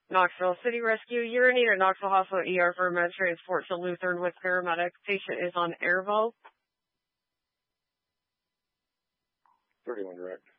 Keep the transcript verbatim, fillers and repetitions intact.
Knoxville City Rescue, you're in need of Knoxville Hospital E R for med transport to Lutheran with paramedic. Patient is on Airvo. thirty-one direct.